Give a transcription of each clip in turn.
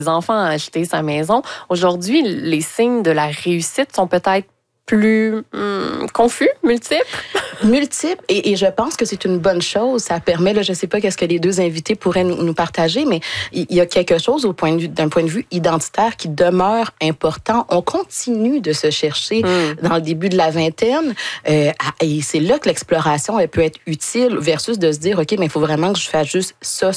enfants à acheter sa maison. Aujourd'hui, les signes de la réussite sont peut-être plus confus, multiples? Multiples, et je pense que c'est une bonne chose. Ça permet, là, je ne sais pas qu'est-ce que les deux invités pourraient nous partager, mais il y a quelque chose d'un point de vue identitaire qui demeure important. On continue de se chercher dans le début de la vingtaine, et c'est là que l'exploration elle peut être utile versus de se dire, OK, mais il faut vraiment que je fasse juste ça,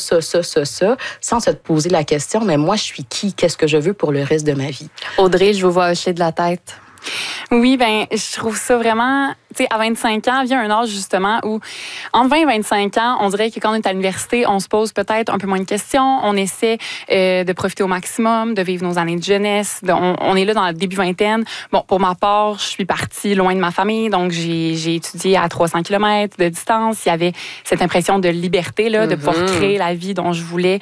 sans se poser la question, mais moi, je suis qui? Qu'est-ce que je veux pour le reste de ma vie? Audrey, je vous vois hocher de la tête. Oui, ben je trouve ça vraiment, tu sais, à 25 ans, vient un âge justement où, entre 20 et 25 ans, on dirait que quand on est à l'université, on se pose peut-être un peu moins de questions, on essaie de profiter au maximum, de vivre nos années de jeunesse, on est là dans le début vingtaine. Bon, pour ma part, je suis partie loin de ma famille, donc j'ai étudié à 300 km de distance. Il y avait cette impression de liberté, là, de pouvoir créer la vie dont je voulais,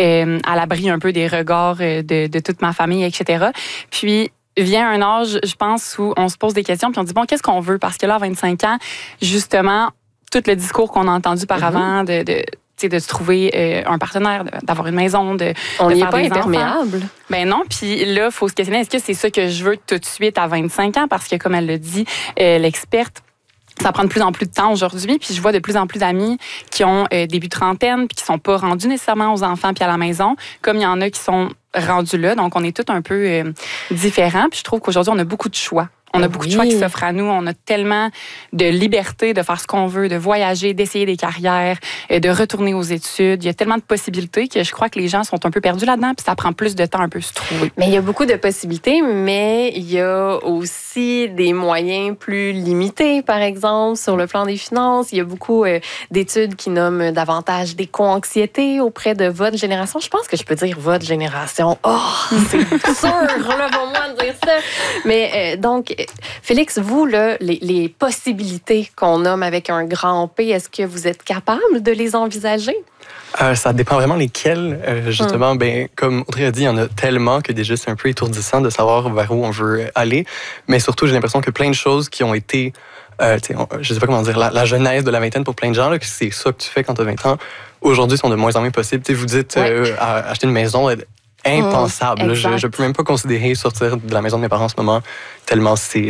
à l'abri un peu des regards de toute ma famille, etc. Puis, vient un âge, je pense, où on se pose des questions puis on dit, bon, qu'est-ce qu'on veut? Parce que là, à 25 ans, justement, tout le discours qu'on a entendu par avant de se trouver un partenaire, d'avoir une maison, on de n'est faire pas des imperméable. Enfants. Ben non, puis là, il faut se questionner, est-ce que c'est ça que je veux tout de suite à 25 ans? Parce que, comme elle le dit, l'experte, ça prend de plus en plus de temps aujourd'hui, puis je vois de plus en plus d'amis qui ont début trentaine puis qui sont pas rendus nécessairement aux enfants puis à la maison, comme il y en a qui sont rendus là. Donc, on est tous un peu différents. Puis je trouve qu'aujourd'hui, on a beaucoup de choix. On a beaucoup de choix qui s'offrent à nous. On a tellement de liberté de faire ce qu'on veut, de voyager, d'essayer des carrières, de retourner aux études. Il y a tellement de possibilités que je crois que les gens sont un peu perdus là-dedans, puis ça prend plus de temps un peu se trouver. Mais il y a beaucoup de possibilités, mais il y a aussi des moyens plus limités, par exemple, sur le plan des finances. Il y a beaucoup d'études qui nomment davantage d'éco-anxiété auprès de votre génération. Je pense que je peux dire votre génération. Oh, c'est sûr, là, pour moi, de dire ça. Mais donc, Félix, vous, là, les possibilités qu'on nomme avec un grand P, est-ce que vous êtes capable de les envisager? Ça dépend vraiment lesquels. Justement, ben, comme Audrey a dit, il y en a tellement que déjà c'est un peu étourdissant de savoir vers où on veut aller. Mais surtout, j'ai l'impression que plein de choses qui ont été, je ne sais pas comment dire, la genèse de la vingtaine pour plein de gens, là, que c'est ça que tu fais quand tu as 20 ans, aujourd'hui sont de moins en moins possibles. Vous dites acheter une maison, impensable. Je ne peux même pas considérer sortir de la maison de mes parents en ce moment, tellement c'est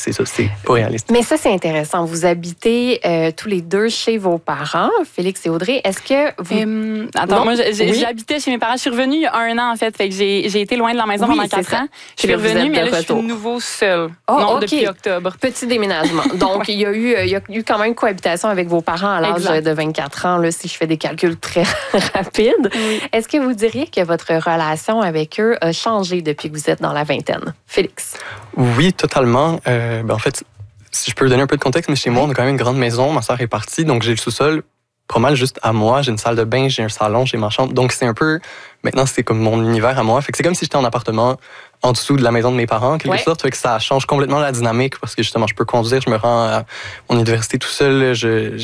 pas réaliste. Mais ça, c'est intéressant. Vous habitez tous les deux chez vos parents, Félix et Audrey. Est-ce que vous... moi, j'habitais chez mes parents. Je suis revenue il y a 1 an, en fait. Fait que j'ai été loin de la maison pendant 4 ans. Je suis revenue, mais là, je suis de nouveau seule. Depuis octobre. Petit déménagement. Donc, il y a eu quand même cohabitation avec vos parents à l'âge de 24 ans, là, si je fais des calculs très rapides. Oui. Est-ce que vous diriez que votre relation avec eux a changé depuis que vous êtes dans la vingtaine? Félix? Oui, totalement. En fait, si je peux donner un peu de contexte, mais chez moi, on a quand même une grande maison. Ma sœur est partie, donc j'ai le sous-sol pas mal juste à moi. J'ai une salle de bain, j'ai un salon, j'ai ma chambre. Donc c'est un peu... Maintenant, c'est comme mon univers à moi. Fait que c'est comme si j'étais en appartement en dessous de la maison de mes parents, en quelque sorte. Fait que ça change complètement la dynamique parce que justement, je peux conduire, je me rends à mon université tout seul.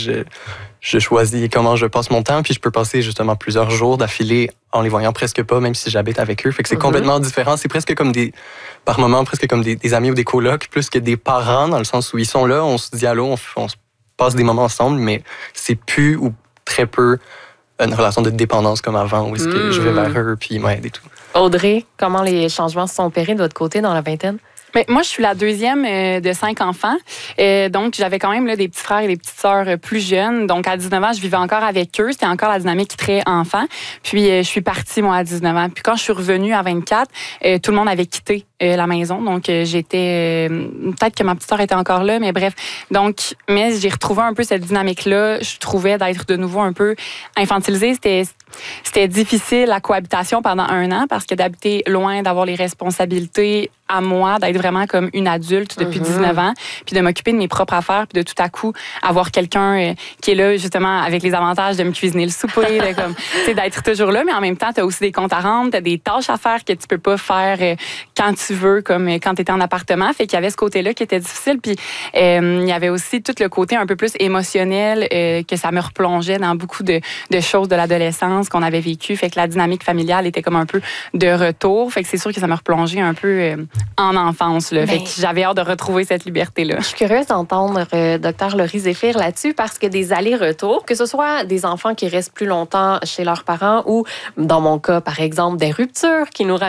Je choisis comment je passe mon temps, puis je peux passer justement plusieurs jours d'affilée en les voyant presque pas, même si j'habite avec eux. Fait que c'est complètement différent. C'est presque comme par moments, presque comme des amis ou des colocs, plus que des parents, dans le sens où ils sont là, on se dit allô, on se passe des moments ensemble, mais c'est plus ou très peu une relation de dépendance comme avant, où est-ce que je vais vers eux, puis ils m'aident et tout. Audrey, comment les changements se sont opérés de votre côté dans la vingtaine? Mais moi, je suis la deuxième de 5 enfants. Donc, j'avais quand même là, des petits frères et des petites sœurs plus jeunes. Donc, à 19 ans, je vivais encore avec eux. C'était encore la dynamique très enfant. Puis, je suis partie, moi, à 19 ans. Puis, quand je suis revenue à 24, tout le monde avait quitté la maison. Donc, j'étais... peut-être que ma petite sœur était encore là, mais bref. Donc, mais j'ai retrouvé un peu cette dynamique-là. Je trouvais d'être de nouveau un peu infantilisée. C'était difficile, la cohabitation, pendant 1 an, parce que d'habiter loin, d'avoir les responsabilités à moi, d'être vraiment comme une adulte depuis 19 ans, puis de m'occuper de mes propres affaires, puis de tout à coup avoir quelqu'un qui est là, justement, avec les avantages de me cuisiner le souper, d'être toujours là, mais en même temps, tu as aussi des comptes à rendre, tu as des tâches à faire que tu peux pas faire quand tu veux, comme quand tu étais en appartement. Fait qu'il y avait ce côté-là qui était difficile, puis il y avait aussi tout le côté un peu plus émotionnel, que ça me replongeait dans beaucoup de choses de l'adolescence qu'on avait vécues. Fait que la dynamique familiale était comme un peu de retour. Fait que c'est sûr que ça me replongeait un peu en enfance. Là. Ben, Fait que j'avais hâte de retrouver cette liberté-là. Je suis curieuse d'entendre Dr. Laurie Zéphir là-dessus parce que des allers-retours, que ce soit des enfants qui restent plus longtemps chez leurs parents ou, dans mon cas, par exemple, des ruptures qui nous